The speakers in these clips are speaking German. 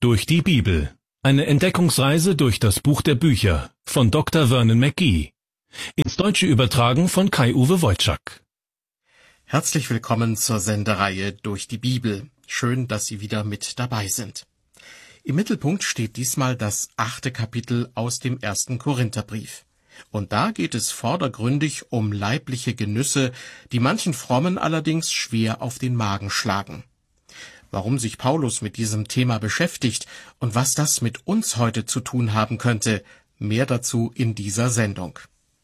Durch die Bibel. Eine Entdeckungsreise durch das Buch der Bücher von Dr. Vernon McGee. Ins Deutsche übertragen von Kai-Uwe Wojczak. Herzlich willkommen zur Sendereihe Durch die Bibel. Schön, dass Sie wieder mit dabei sind. Im Mittelpunkt steht diesmal das 8. Kapitel aus dem 1. Korintherbrief. Und da geht es vordergründig um leibliche Genüsse, die manchen Frommen allerdings schwer auf den Magen schlagen. Warum sich Paulus mit diesem Thema beschäftigt und was das mit uns heute zu tun haben könnte, mehr dazu in dieser Sendung.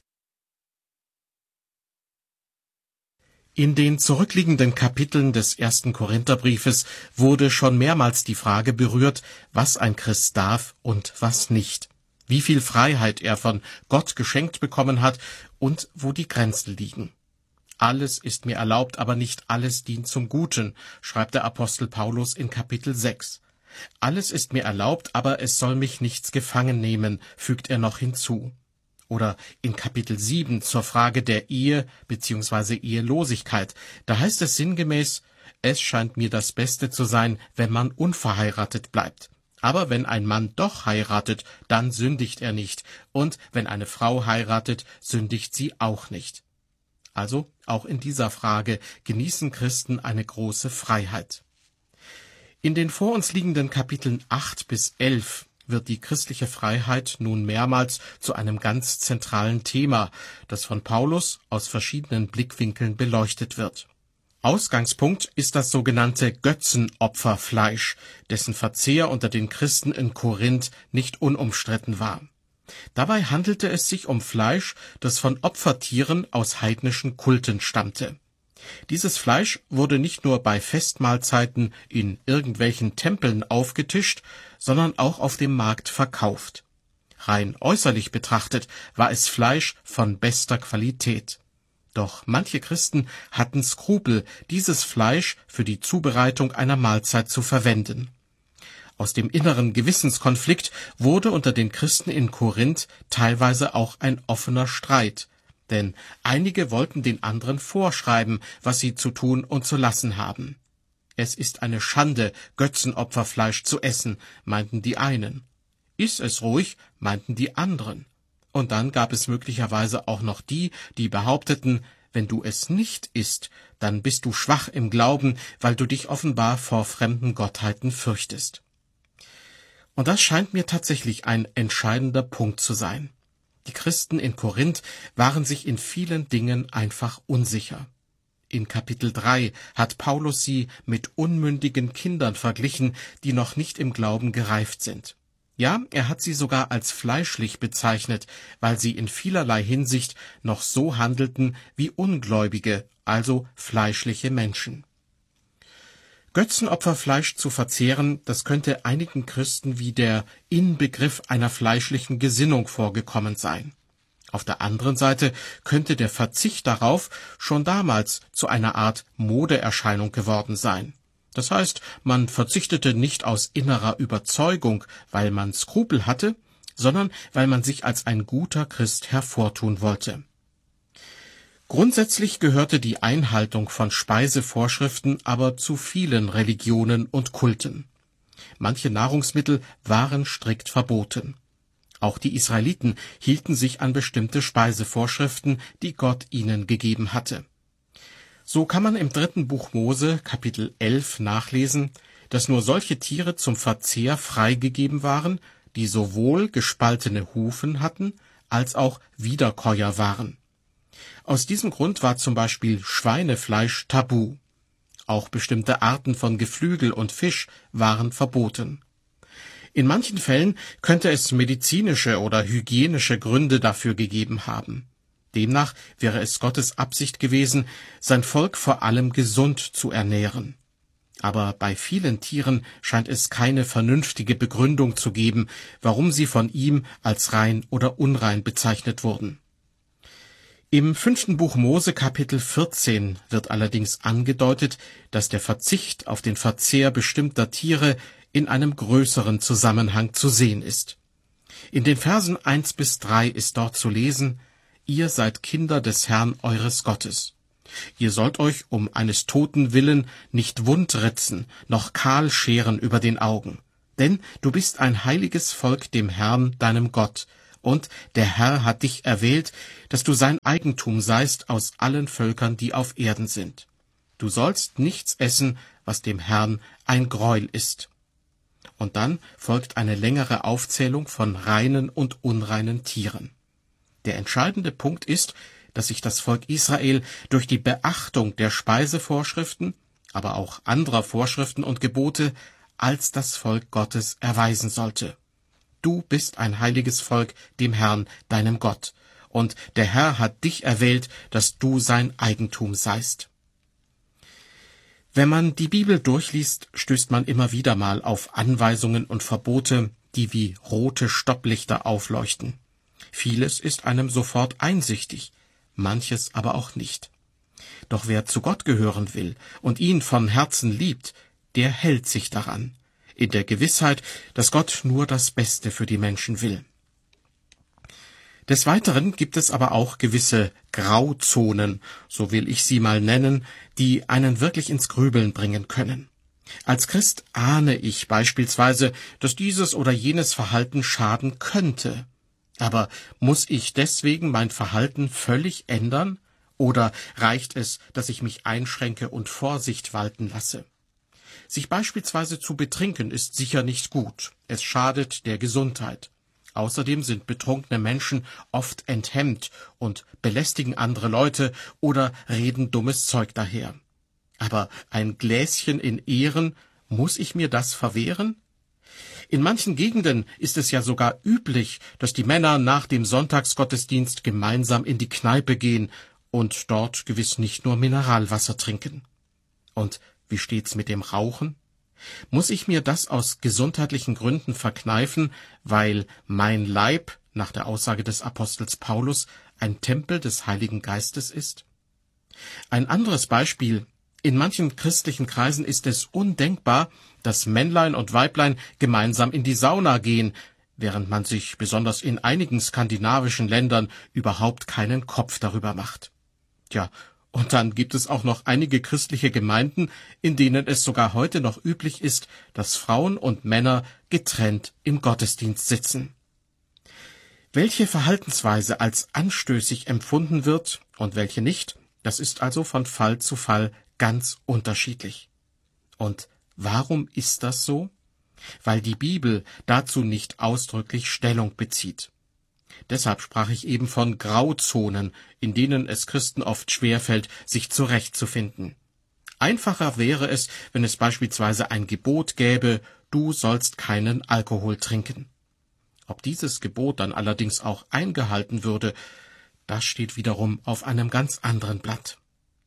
In den zurückliegenden Kapiteln des 1. Korintherbriefes wurde schon mehrmals die Frage berührt, was ein Christ darf und was nicht, wie viel Freiheit er von Gott geschenkt bekommen hat und wo die Grenzen liegen. Alles ist mir erlaubt, aber nicht alles dient zum Guten, schreibt der Apostel Paulus in Kapitel 6. Alles ist mir erlaubt, aber es soll mich nichts gefangen nehmen, fügt er noch hinzu. Oder in Kapitel 7 zur Frage der Ehe bzw. Ehelosigkeit. Da heißt es sinngemäß, es scheint mir das Beste zu sein, wenn man unverheiratet bleibt. Aber wenn ein Mann doch heiratet, dann sündigt er nicht. Und wenn eine Frau heiratet, sündigt sie auch nicht. Also, auch in dieser Frage genießen Christen eine große Freiheit. In den vor uns liegenden Kapiteln 8 bis 11 wird die christliche Freiheit nun mehrmals zu einem ganz zentralen Thema, das von Paulus aus verschiedenen Blickwinkeln beleuchtet wird. Ausgangspunkt ist das sogenannte Götzenopferfleisch, dessen Verzehr unter den Christen in Korinth nicht unumstritten war. Dabei handelte es sich um Fleisch, das von Opfertieren aus heidnischen Kulten stammte. Dieses Fleisch wurde nicht nur bei Festmahlzeiten in irgendwelchen Tempeln aufgetischt, sondern auch auf dem Markt verkauft. Rein äußerlich betrachtet war es Fleisch von bester Qualität. Doch manche Christen hatten Skrupel, dieses Fleisch für die Zubereitung einer Mahlzeit zu verwenden. Aus dem inneren Gewissenskonflikt wurde unter den Christen in Korinth teilweise auch ein offener Streit, denn einige wollten den anderen vorschreiben, was sie zu tun und zu lassen haben. Es ist eine Schande, Götzenopferfleisch zu essen, meinten die einen. Iss es ruhig, meinten die anderen. Und dann gab es möglicherweise auch noch die, die behaupteten, wenn du es nicht isst, dann bist du schwach im Glauben, weil du dich offenbar vor fremden Gottheiten fürchtest. Und das scheint mir tatsächlich ein entscheidender Punkt zu sein. Die Christen in Korinth waren sich in vielen Dingen einfach unsicher. In Kapitel 3 hat Paulus sie mit unmündigen Kindern verglichen, die noch nicht im Glauben gereift sind. Ja, er hat sie sogar als fleischlich bezeichnet, weil sie in vielerlei Hinsicht noch so handelten wie Ungläubige, also fleischliche Menschen. Götzenopferfleisch zu verzehren, das könnte einigen Christen wie der Inbegriff einer fleischlichen Gesinnung vorgekommen sein. Auf der anderen Seite könnte der Verzicht darauf schon damals zu einer Art Modeerscheinung geworden sein. Das heißt, man verzichtete nicht aus innerer Überzeugung, weil man Skrupel hatte, sondern weil man sich als ein guter Christ hervortun wollte. Grundsätzlich gehörte die Einhaltung von Speisevorschriften aber zu vielen Religionen und Kulten. Manche Nahrungsmittel waren strikt verboten. Auch die Israeliten hielten sich an bestimmte Speisevorschriften, die Gott ihnen gegeben hatte. So kann man im 3. Buch Mose, Kapitel 11, nachlesen, dass nur solche Tiere zum Verzehr freigegeben waren, die sowohl gespaltene Hufen hatten, als auch Wiederkäuer waren. Aus diesem Grund war zum Beispiel Schweinefleisch tabu. Auch bestimmte Arten von Geflügel und Fisch waren verboten. In manchen Fällen könnte es medizinische oder hygienische Gründe dafür gegeben haben. Demnach wäre es Gottes Absicht gewesen, sein Volk vor allem gesund zu ernähren. Aber bei vielen Tieren scheint es keine vernünftige Begründung zu geben, warum sie von ihm als rein oder unrein bezeichnet wurden. Im 5. Buch Mose, Kapitel 14, wird allerdings angedeutet, dass der Verzicht auf den Verzehr bestimmter Tiere in einem größeren Zusammenhang zu sehen ist. In den Versen 1 bis 3 ist dort zu lesen: Ihr seid Kinder des Herrn eures Gottes. Ihr sollt euch um eines Toten willen nicht wund ritzen, noch kahl scheren über den Augen. Denn du bist ein heiliges Volk dem Herrn, deinem Gott, und der Herr hat dich erwählt, dass du sein Eigentum seist aus allen Völkern, die auf Erden sind. Du sollst nichts essen, was dem Herrn ein Greuel ist. Und dann folgt eine längere Aufzählung von reinen und unreinen Tieren. Der entscheidende Punkt ist, dass sich das Volk Israel durch die Beachtung der Speisevorschriften, aber auch anderer Vorschriften und Gebote als das Volk Gottes erweisen sollte. Du bist ein heiliges Volk dem Herrn, deinem Gott, und der Herr hat dich erwählt, dass du sein Eigentum seist. Wenn man die Bibel durchliest, stößt man immer wieder mal auf Anweisungen und Verbote, die wie rote Stopplichter aufleuchten. Vieles ist einem sofort einsichtig, manches aber auch nicht. Doch wer zu Gott gehören will und ihn von Herzen liebt, der hält sich daran, in der Gewissheit, dass Gott nur das Beste für die Menschen will. Des Weiteren gibt es aber auch gewisse Grauzonen, so will ich sie mal nennen, die einen wirklich ins Grübeln bringen können. Als Christ ahne ich beispielsweise, dass dieses oder jenes Verhalten schaden könnte. Aber muss ich deswegen mein Verhalten völlig ändern? Oder reicht es, dass ich mich einschränke und Vorsicht walten lasse? Sich beispielsweise zu betrinken ist sicher nicht gut. Es schadet der Gesundheit. Außerdem sind betrunkene Menschen oft enthemmt und belästigen andere Leute oder reden dummes Zeug daher. Aber ein Gläschen in Ehren, muss ich mir das verwehren? In manchen Gegenden ist es ja sogar üblich, dass die Männer nach dem Sonntagsgottesdienst gemeinsam in die Kneipe gehen und dort gewiss nicht nur Mineralwasser trinken. Und wie steht's mit dem Rauchen? Muss ich mir das aus gesundheitlichen Gründen verkneifen, weil mein Leib, nach der Aussage des Apostels Paulus, ein Tempel des Heiligen Geistes ist? Ein anderes Beispiel: In manchen christlichen Kreisen ist es undenkbar, dass Männlein und Weiblein gemeinsam in die Sauna gehen, während man sich besonders in einigen skandinavischen Ländern überhaupt keinen Kopf darüber macht. Tja, und dann gibt es auch noch einige christliche Gemeinden, in denen es sogar heute noch üblich ist, dass Frauen und Männer getrennt im Gottesdienst sitzen. Welche Verhaltensweise als anstößig empfunden wird und welche nicht, das ist also von Fall zu Fall ganz unterschiedlich. Und warum ist das so? Weil die Bibel dazu nicht ausdrücklich Stellung bezieht. Deshalb sprach ich eben von Grauzonen, in denen es Christen oft schwerfällt, sich zurechtzufinden. Einfacher wäre es, wenn es beispielsweise ein Gebot gäbe, du sollst keinen Alkohol trinken. Ob dieses Gebot dann allerdings auch eingehalten würde, das steht wiederum auf einem ganz anderen Blatt.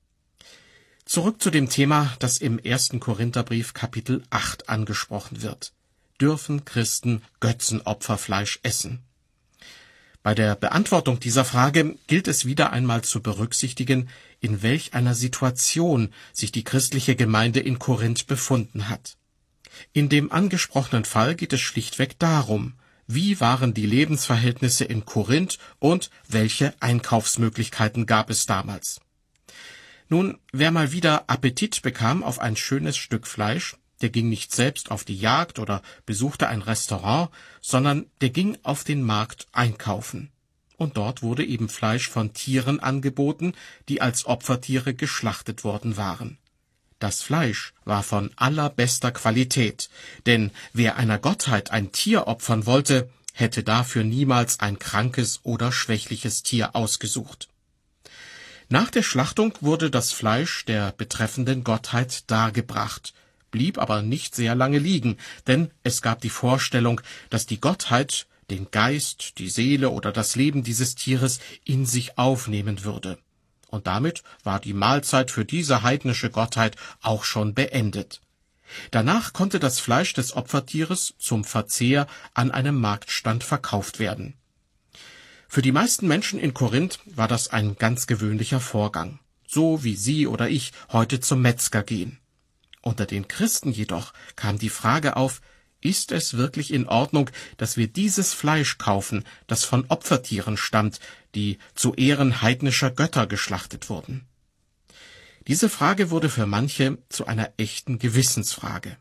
Zurück zu dem Thema, das im 1. Korintherbrief Kapitel 8 angesprochen wird. Dürfen Christen Götzenopferfleisch essen? Bei der Beantwortung dieser Frage gilt es wieder einmal zu berücksichtigen, in welch einer Situation sich die christliche Gemeinde in Korinth befunden hat. In dem angesprochenen Fall geht es schlichtweg darum, wie waren die Lebensverhältnisse in Korinth und welche Einkaufsmöglichkeiten gab es damals. Nun, wer mal wieder Appetit bekam auf ein schönes Stück Fleisch, der ging nicht selbst auf die Jagd oder besuchte ein Restaurant, sondern der ging auf den Markt einkaufen. Und dort wurde eben Fleisch von Tieren angeboten, die als Opfertiere geschlachtet worden waren. Das Fleisch war von allerbester Qualität, denn wer einer Gottheit ein Tier opfern wollte, hätte dafür niemals ein krankes oder schwächliches Tier ausgesucht. Nach der Schlachtung wurde das Fleisch der betreffenden Gottheit dargebracht, blieb aber nicht sehr lange liegen, denn es gab die Vorstellung, dass die Gottheit den Geist, die Seele oder das Leben dieses Tieres in sich aufnehmen würde. Und damit war die Mahlzeit für diese heidnische Gottheit auch schon beendet. Danach konnte das Fleisch des Opfertieres zum Verzehr an einem Marktstand verkauft werden. Für die meisten Menschen in Korinth war das ein ganz gewöhnlicher Vorgang, so wie Sie oder ich heute zum Metzger gehen. Unter den Christen jedoch kam die Frage auf, ist es wirklich in Ordnung, dass wir dieses Fleisch kaufen, das von Opfertieren stammt, die zu Ehren heidnischer Götter geschlachtet wurden? Diese Frage wurde für manche zu einer echten Gewissensfrage.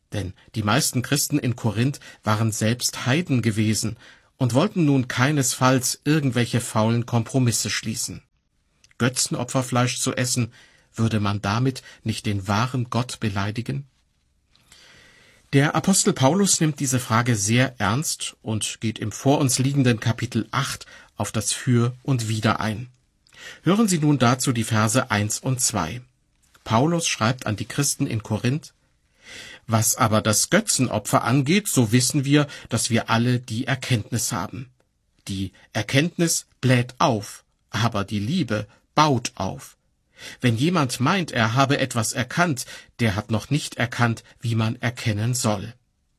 Denn die meisten Christen in Korinth waren selbst Heiden gewesen und wollten nun keinesfalls irgendwelche faulen Kompromisse schließen. Götzenopferfleisch zu essen, würde man damit nicht den wahren Gott beleidigen? Der Apostel Paulus nimmt diese Frage sehr ernst und geht im vor uns liegenden Kapitel 8 auf das Für und Wider ein. Hören Sie nun dazu die Verse 1 und 2. Paulus schreibt an die Christen in Korinth: Was aber das Götzenopfer angeht, so wissen wir, dass wir alle die Erkenntnis haben. Die Erkenntnis bläht auf, aber die Liebe baut auf. Wenn jemand meint, er habe etwas erkannt, der hat noch nicht erkannt, wie man erkennen soll.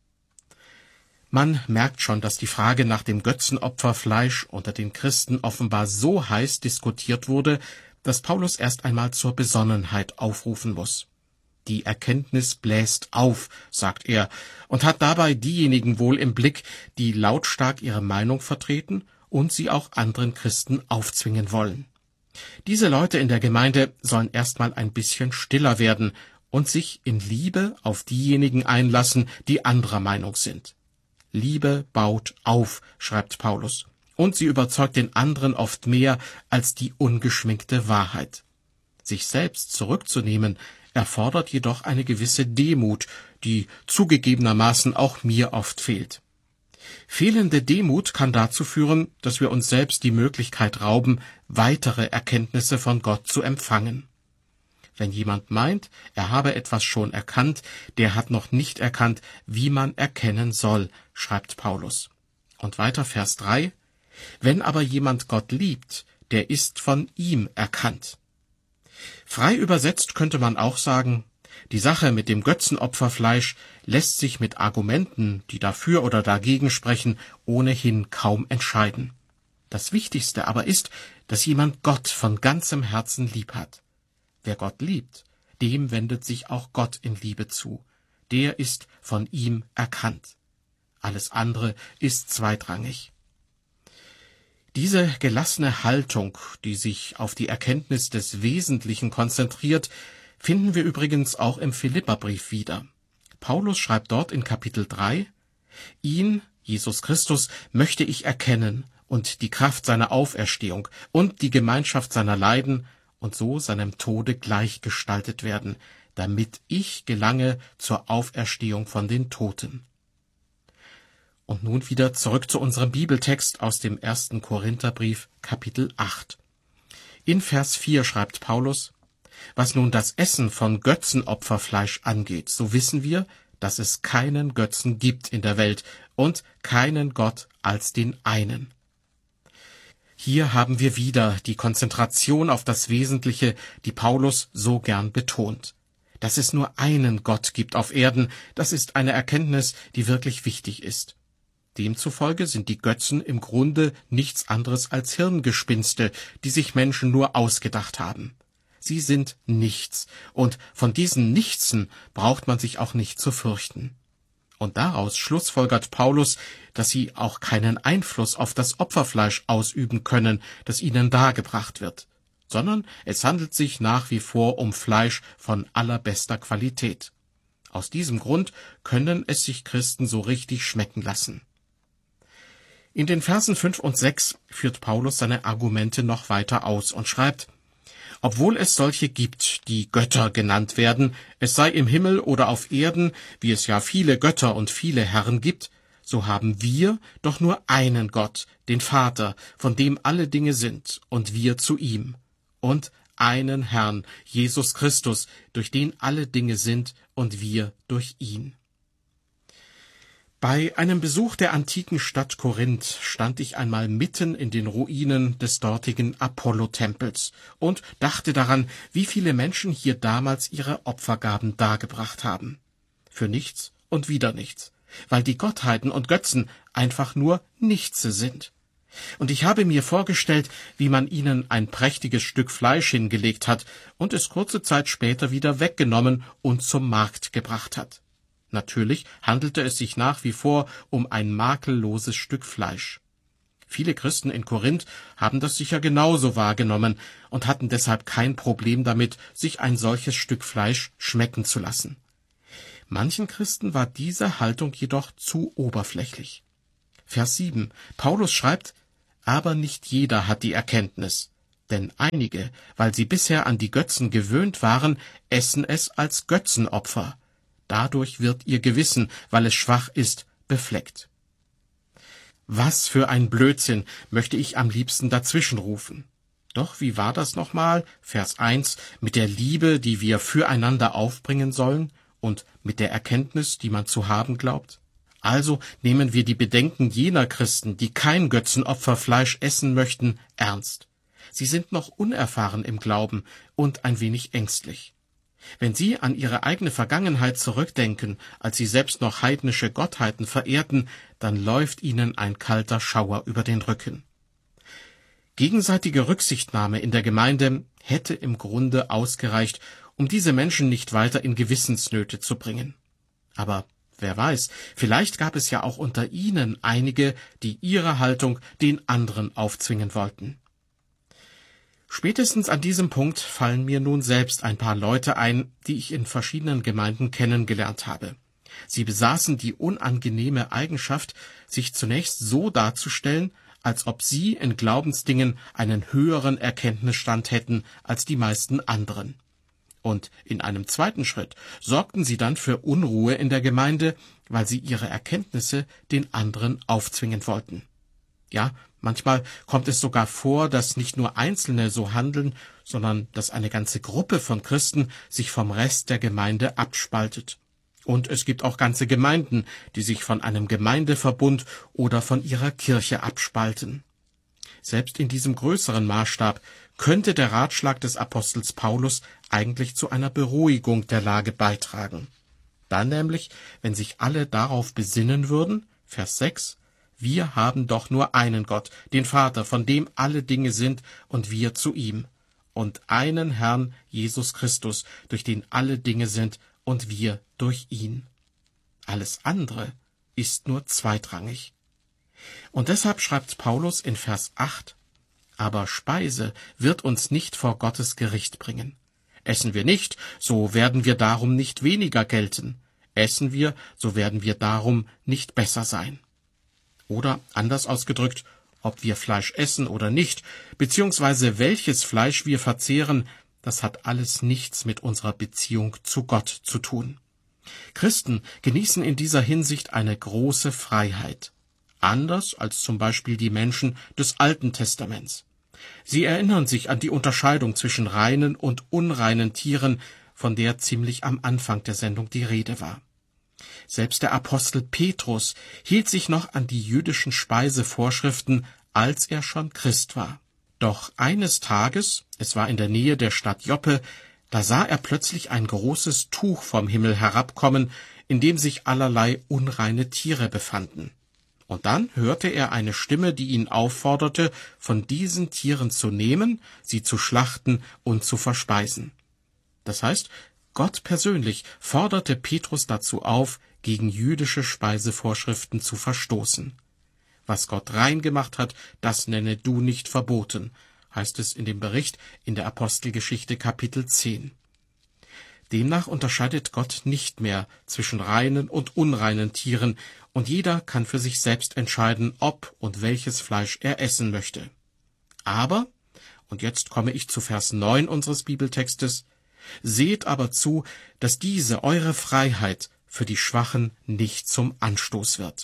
Man merkt schon, dass die Frage nach dem Götzenopferfleisch unter den Christen offenbar so heiß diskutiert wurde, dass Paulus erst einmal zur Besonnenheit aufrufen muss. Die Erkenntnis bläst auf, sagt er, und hat dabei diejenigen wohl im Blick, die lautstark ihre Meinung vertreten und sie auch anderen Christen aufzwingen wollen. Diese Leute in der Gemeinde sollen erstmal ein bisschen stiller werden und sich in Liebe auf diejenigen einlassen, die anderer Meinung sind. Liebe baut auf, schreibt Paulus, und sie überzeugt den anderen oft mehr als die ungeschminkte Wahrheit. Sich selbst zurückzunehmen, erfordert jedoch eine gewisse Demut, die zugegebenermaßen auch mir oft fehlt. Fehlende Demut kann dazu führen, dass wir uns selbst die Möglichkeit rauben, weitere Erkenntnisse von Gott zu empfangen. Wenn jemand meint, er habe etwas schon erkannt, der hat noch nicht erkannt, wie man erkennen soll, schreibt Paulus. Und weiter Vers 3: Wenn aber jemand Gott liebt, der ist von ihm erkannt. Frei übersetzt könnte man auch sagen, die Sache mit dem Götzenopferfleisch lässt sich mit Argumenten, die dafür oder dagegen sprechen, ohnehin kaum entscheiden. Das Wichtigste aber ist, dass jemand Gott von ganzem Herzen lieb hat. Wer Gott liebt, dem wendet sich auch Gott in Liebe zu. Der ist von ihm erkannt. Alles andere ist zweitrangig. Diese gelassene Haltung, die sich auf die Erkenntnis des Wesentlichen konzentriert, finden wir übrigens auch im Philipperbrief wieder. Paulus schreibt dort in Kapitel 3: Ihn, Jesus Christus, möchte ich erkennen und die Kraft seiner Auferstehung und die Gemeinschaft seiner Leiden und so seinem Tode gleichgestaltet werden, damit ich gelange zur Auferstehung von den Toten. Und nun wieder zurück zu unserem Bibeltext aus dem 1. Korintherbrief, Kapitel 8. In Vers 4 schreibt Paulus: Was nun das Essen von Götzenopferfleisch angeht, so wissen wir, dass es keinen Götzen gibt in der Welt und keinen Gott als den einen. Hier haben wir wieder die Konzentration auf das Wesentliche, die Paulus so gern betont. Dass es nur einen Gott gibt auf Erden, das ist eine Erkenntnis, die wirklich wichtig ist. Demzufolge sind die Götzen im Grunde nichts anderes als Hirngespinste, die sich Menschen nur ausgedacht haben. Sie sind nichts, und von diesen Nichtsen braucht man sich auch nicht zu fürchten. Und daraus schlussfolgert Paulus, dass sie auch keinen Einfluss auf das Opferfleisch ausüben können, das ihnen dargebracht wird, sondern es handelt sich nach wie vor um Fleisch von allerbester Qualität. Aus diesem Grund können es sich Christen so richtig schmecken lassen. In den Versen 5 und 6 führt Paulus seine Argumente noch weiter aus und schreibt: Obwohl es solche gibt, die Götter genannt werden, es sei im Himmel oder auf Erden, wie es ja viele Götter und viele Herren gibt, so haben wir doch nur einen Gott, den Vater, von dem alle Dinge sind, und wir zu ihm, und einen Herrn, Jesus Christus, durch den alle Dinge sind, und wir durch ihn. Bei einem Besuch der antiken Stadt Korinth stand ich einmal mitten in den Ruinen des dortigen Apollo-Tempels und dachte daran, wie viele Menschen hier damals ihre Opfergaben dargebracht haben. Für nichts und wieder nichts, weil die Gottheiten und Götzen einfach nur Nichtse sind. Und ich habe mir vorgestellt, wie man ihnen ein prächtiges Stück Fleisch hingelegt hat und es kurze Zeit später wieder weggenommen und zum Markt gebracht hat. Natürlich handelte es sich nach wie vor um ein makelloses Stück Fleisch. Viele Christen in Korinth haben das sicher genauso wahrgenommen und hatten deshalb kein Problem damit, sich ein solches Stück Fleisch schmecken zu lassen. Manchen Christen war diese Haltung jedoch zu oberflächlich. Vers 7. Paulus schreibt, aber nicht jeder hat die Erkenntnis. Denn einige, weil sie bisher an die Götzen gewöhnt waren, essen es als Götzenopfer. Dadurch wird ihr Gewissen, weil es schwach ist, befleckt. Was für ein Blödsinn, möchte ich am liebsten dazwischenrufen. Doch wie war das nochmal, Vers 1, mit der Liebe, die wir füreinander aufbringen sollen und mit der Erkenntnis, die man zu haben glaubt? Also nehmen wir die Bedenken jener Christen, die kein Götzenopferfleisch essen möchten, ernst. Sie sind noch unerfahren im Glauben und ein wenig ängstlich. Wenn Sie an Ihre eigene Vergangenheit zurückdenken, als Sie selbst noch heidnische Gottheiten verehrten, dann läuft Ihnen ein kalter Schauer über den Rücken. Gegenseitige Rücksichtnahme in der Gemeinde hätte im Grunde ausgereicht, um diese Menschen nicht weiter in Gewissensnöte zu bringen. Aber wer weiß, vielleicht gab es ja auch unter Ihnen einige, die ihre Haltung den anderen aufzwingen wollten. Spätestens an diesem Punkt fallen mir nun selbst ein paar Leute ein, die ich in verschiedenen Gemeinden kennengelernt habe. Sie besaßen die unangenehme Eigenschaft, sich zunächst so darzustellen, als ob sie in Glaubensdingen einen höheren Erkenntnisstand hätten als die meisten anderen. Und in einem zweiten Schritt sorgten sie dann für Unruhe in der Gemeinde, weil sie ihre Erkenntnisse den anderen aufzwingen wollten. Ja, manchmal kommt es sogar vor, dass nicht nur Einzelne so handeln, sondern dass eine ganze Gruppe von Christen sich vom Rest der Gemeinde abspaltet. Und es gibt auch ganze Gemeinden, die sich von einem Gemeindeverbund oder von ihrer Kirche abspalten. Selbst in diesem größeren Maßstab könnte der Ratschlag des Apostels Paulus eigentlich zu einer Beruhigung der Lage beitragen. Dann nämlich, wenn sich alle darauf besinnen würden, Vers 6, wir haben doch nur einen Gott, den Vater, von dem alle Dinge sind und wir zu ihm, und einen Herrn, Jesus Christus, durch den alle Dinge sind und wir durch ihn. Alles andere ist nur zweitrangig. Und deshalb schreibt Paulus in Vers 8, aber Speise wird uns nicht vor Gottes Gericht bringen. Essen wir nicht, so werden wir darum nicht weniger gelten. Essen wir, so werden wir darum nicht besser sein. Oder anders ausgedrückt, ob wir Fleisch essen oder nicht, beziehungsweise welches Fleisch wir verzehren, das hat alles nichts mit unserer Beziehung zu Gott zu tun. Christen genießen in dieser Hinsicht eine große Freiheit. Anders als zum Beispiel die Menschen des Alten Testaments. Sie erinnern sich an die Unterscheidung zwischen reinen und unreinen Tieren, von der ziemlich am Anfang der Sendung die Rede war. Selbst der Apostel Petrus hielt sich noch an die jüdischen Speisevorschriften, als er schon Christ war. Doch eines Tages, es war in der Nähe der Stadt Joppe, da sah er plötzlich ein großes Tuch vom Himmel herabkommen, in dem sich allerlei unreine Tiere befanden. Und dann hörte er eine Stimme, die ihn aufforderte, von diesen Tieren zu nehmen, sie zu schlachten und zu verspeisen. Das heißt, Gott persönlich forderte Petrus dazu auf, gegen jüdische Speisevorschriften zu verstoßen. Was Gott rein gemacht hat, das nenne du nicht verboten, heißt es in dem Bericht in der Apostelgeschichte Kapitel 10. Demnach unterscheidet Gott nicht mehr zwischen reinen und unreinen Tieren, und jeder kann für sich selbst entscheiden, ob und welches Fleisch er essen möchte. Aber, und jetzt komme ich zu Vers 9 unseres Bibeltextes, seht aber zu, dass diese eure Freiheit für die Schwachen nicht zum Anstoß wird.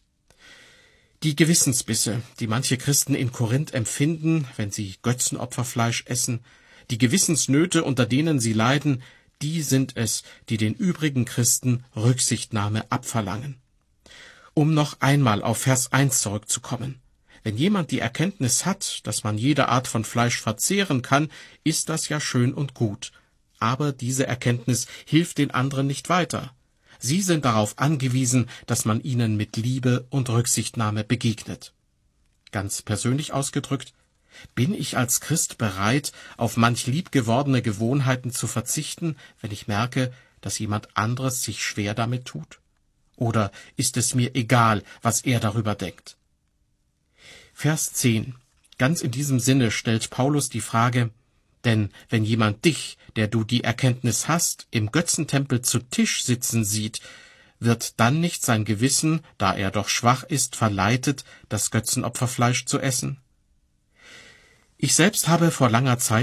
Die Gewissensbisse, die manche Christen in Korinth empfinden, wenn sie Götzenopferfleisch essen, die Gewissensnöte, unter denen sie leiden, die sind es, die den übrigen Christen Rücksichtnahme abverlangen. Um noch einmal auf Vers 1 zurückzukommen. Wenn jemand die Erkenntnis hat, dass man jede Art von Fleisch verzehren kann, ist das ja schön und gut. Aber diese Erkenntnis hilft den anderen nicht weiter. Sie sind darauf angewiesen, dass man ihnen mit Liebe und Rücksichtnahme begegnet. Ganz persönlich ausgedrückt, bin ich als Christ bereit, auf manch liebgewordene Gewohnheiten zu verzichten, wenn ich merke, dass jemand anderes sich schwer damit tut? Oder ist es mir egal, was er darüber denkt? Vers 10. Ganz in diesem Sinne stellt Paulus die Frage, Denn wenn jemand dich, der du die Erkenntnis hast, im Götzentempel zu Tisch sitzen sieht, wird dann nicht sein Gewissen, da er doch schwach ist, verleitet, das Götzenopferfleisch zu essen? Ich selbst habe vor langer Zeit